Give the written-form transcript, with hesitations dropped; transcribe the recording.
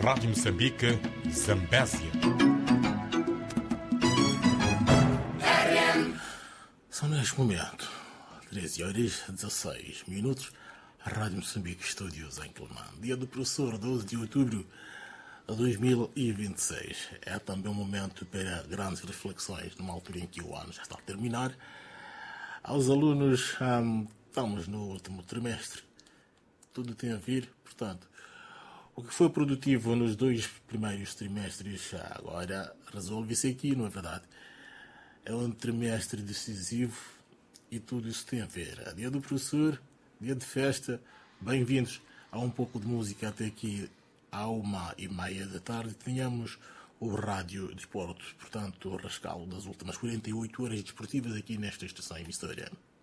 Rádio Moçambique, Zambésia. São neste momento 13h16, Rádio Moçambique, Estúdios em Quelimane. Dia do professor, 12 de outubro de 2026. É também um momento para grandes reflexões, numa altura em que o ano já está a terminar. Aos alunos, estamos no último trimestre. Tudo tem a ver, portanto, o que foi produtivo nos 2 primeiros trimestres, agora resolve-se aqui, não é verdade? É um trimestre decisivo e tudo isso tem a ver. É dia do professor, dia de festa, bem-vindos a um pouco de música até aqui à 1h30 da tarde. Tenhamos o Rádio Desportos, portanto, o rescaldo das últimas 48 horas desportivas aqui nesta estação emissora.